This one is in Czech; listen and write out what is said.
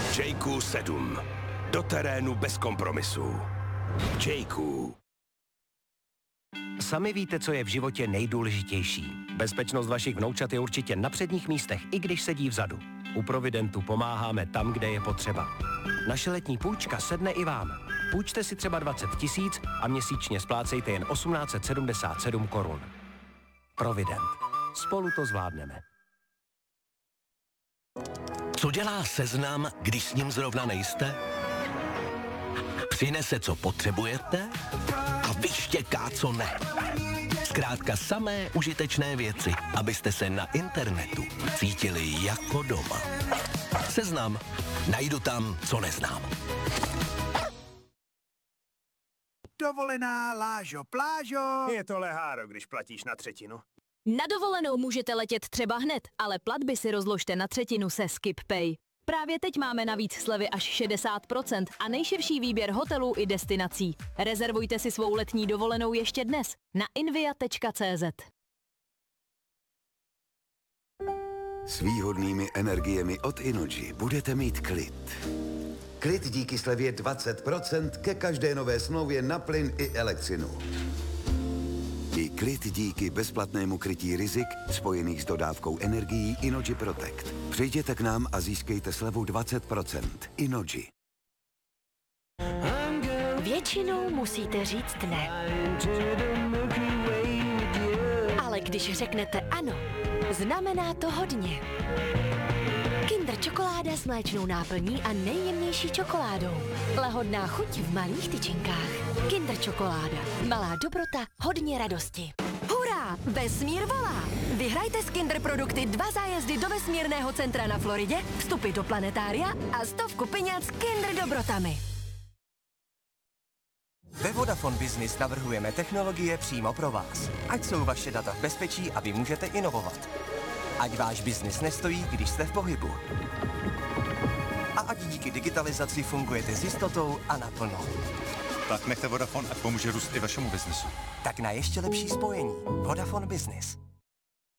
Jayku 7. Do terénu bez kompromisů. Jayku. Sami víte, co je v životě nejdůležitější. Bezpečnost vašich vnoučat je určitě na předních místech, i když sedí vzadu. U Providentu pomáháme tam, kde je potřeba. Naše letní půjčka sedne i vám. Půjčte si třeba 20 000 a měsíčně splácejte jen 1877 korun. Provident. Spolu to zvládneme. Co dělá Seznam, když s ním zrovna nejste? Přinese, co potřebujete a vyštěká, co ne. Zkrátka samé užitečné věci, abyste se na internetu cítili jako doma. Seznam. Najdu tam, co neznám. Dovolená, lážo, plážo. Je to leháro, když platíš na třetinu. Na dovolenou můžete letět třeba hned, ale platby si rozložte na třetinu se SkipPay. Právě teď máme navíc slevy až 60% a nejširší výběr hotelů i destinací. Rezervujte si svou letní dovolenou ještě dnes na invia.cz. S výhodnými energiemi od Innogy budete mít klid. Klid díky slevě 20% ke každé nové smlouvě na plyn i elektřinu. I klid díky bezplatnému krytí rizik spojených s dodávkou energií Innogy Protect. Přijděte k nám a získejte slevu 20%. Innogy. Většinou musíte říct ne. Ale když řeknete ano, znamená to hodně. Kinder čokoláda s mléčnou náplní a nejjemnější čokoládou. Lahodná chuť v malých tyčinkách. Kinder čokoláda. Malá dobrota, hodně radosti. Hurá! Vesmír volá! Vyhrajte z Kinder produkty 2 zájezdy do vesmírného centra na Floridě, vstupy do planetária a 100 peněz s Kinder dobrotami. Ve Vodafone Business navrhujeme technologie přímo pro vás. Ať jsou vaše data v bezpečí a vy můžete inovovat. Ať váš biznis nestojí, když jste v pohybu. A ať díky digitalizaci fungujete s jistotou a naplno. Tak nechte Vodafone, ať pomůže růst i vašemu biznesu. Tak na ještě lepší spojení. Vodafone Business.